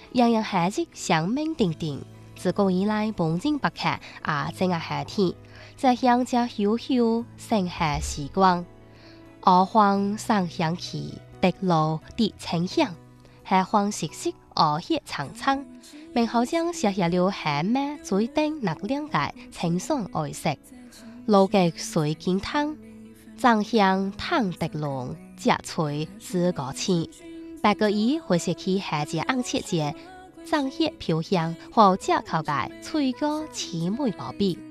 样样下節香明鼎鼎，自古以來風景不減，正係天，這香只悠悠，盛夏時光，鵝黃上香氣，滴露滴清香，夏黃色色，鵝葉蒼蒼，明後將寫下了夏咩最頂那兩界清爽愛食，路極水見湯，醬香湯滴濃，夾脆枝果青。白個衣會寫起夏節紅切節，醬葉飄香和夾口界，脆果甜美無比。